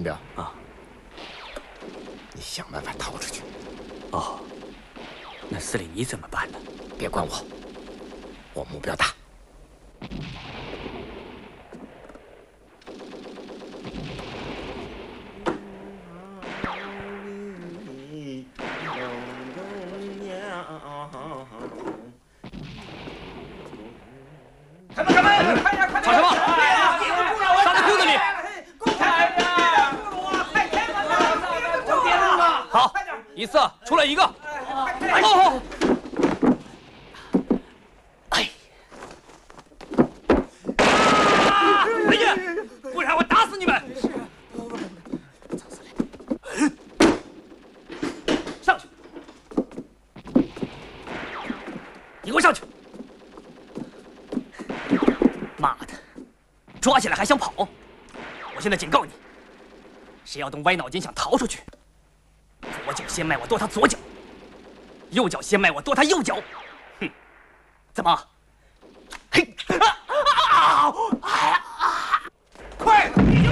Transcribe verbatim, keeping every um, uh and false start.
标啊， 你想办法逃出去。 哦，那司令你怎么办呢？ 别管我，我目标大。 开门！开门！ 吵什么？撒在裤子里！好，一次出来一个。哦。哎。文爷，不然我打死你们！上去！你给我上去！妈的，抓起来还想跑！我现在警告你，谁要动歪脑筋想逃出去，左脚先迈我剁他左脚，右脚先迈我剁他右脚。哼，怎么？嘿！啊啊啊啊！快！